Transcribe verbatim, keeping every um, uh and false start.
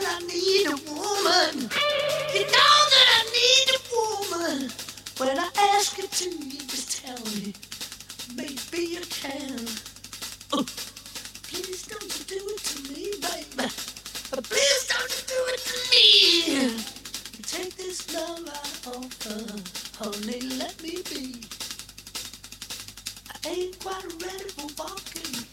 that I need a woman. You know that I need a woman. When I ask it to you, just tell me. Maybe you can. Oh, please don't you do it to me, baby. Please don't you do it to me. You take this love I offer, honey, let me be. I ain't quite ready for walking.